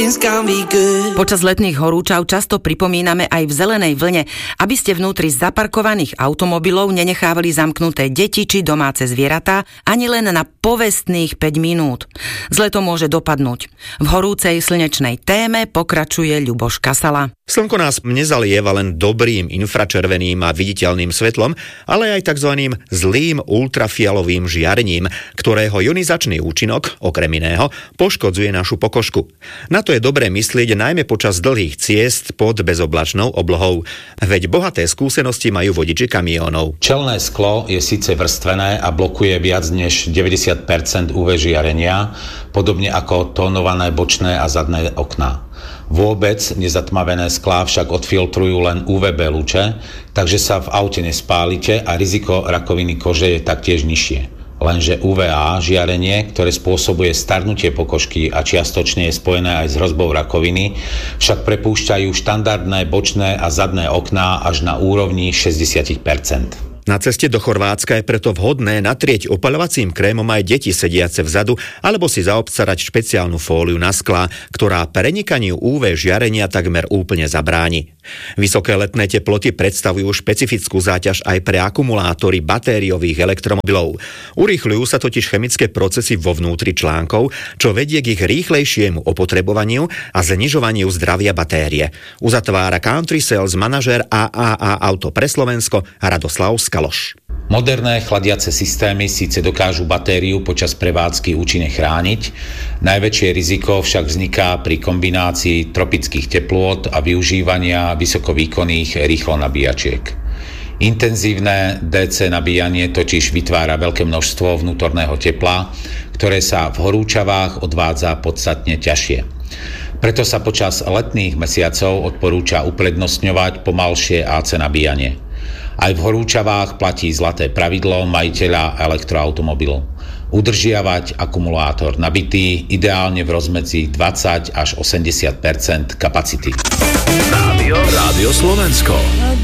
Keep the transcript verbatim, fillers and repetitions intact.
Počas letných horúčav často pripomíname aj v zelenej vlne, aby ste vnútri zaparkovaných automobilov nenechávali zamknuté deti či domáce zvieratá ani len na povestných päť minút. Zle to môže dopadnúť. V horúcej slnečnej téme pokračuje Ľuboš Kasala. Slnko nás nezalieva len dobrým infračerveným a viditeľným svetlom, ale aj tzv. Zlým ultrafialovým žiarením, ktorého ionizačný účinok, okrem iného, poškodzuje našu pokožku. Na to je dobré myslieť najmä počas dlhých ciest pod bezoblačnou oblohou. Veď bohaté skúsenosti majú vodiči kamiónov. Čelné sklo je síce vrstvené a blokuje viac než deväťdesiat percent ú vé žiarenia, podobne ako tónované bočné a zadné okná. Vôbec nezatmavené sklá však odfiltrujú len ú vé bé lúče, takže sa v aute nespálite a riziko rakoviny kože je taktiež nižšie. Lenže ú vé á žiarenie, ktoré spôsobuje starnutie pokožky a čiastočne je spojené aj s hrozbou rakoviny, však prepúšťajú štandardné bočné a zadné okná až na úrovni šesťdesiat percent. Na ceste do Chorvátska je preto vhodné natrieť opaľovacím krémom aj deti sediace vzadu alebo si zaobstarať špeciálnu fóliu na sklá, ktorá prenikaniu ú vé žiarenia takmer úplne zabráni. Vysoké letné teploty predstavujú špecifickú záťaž aj pre akumulátory batériových elektromobilov. Urýchľujú sa totiž chemické procesy vo vnútri článkov, čo vedie k ich rýchlejšiemu opotrebovaniu a znižovaniu zdravia batérie. Uzatvára country sales manažér á á á Auto pre Slovensko Radoslav Skaloš. Moderné chladiace systémy síce dokážu batériu počas prevádzky účinne chrániť, najväčšie riziko však vzniká pri kombinácii tropických teplôt a využívania vysokovýkonných rýchlo nabíjačiek. Intenzívne dé cé nabíjanie totiž vytvára veľké množstvo vnútorného tepla, ktoré sa v horúčavách odvádza podstatne ťažšie. Preto sa počas letných mesiacov odporúča uprednostňovať pomalšie á cé nabíjanie. Aj v horúčavách platí zlaté pravidlo majiteľa elektroautomobilu. Udržiavať akumulátor nabitý, ideálne v rozmedzi dvadsať až osemdesiat percent kapacity. Rádio, Rádio Slovensko.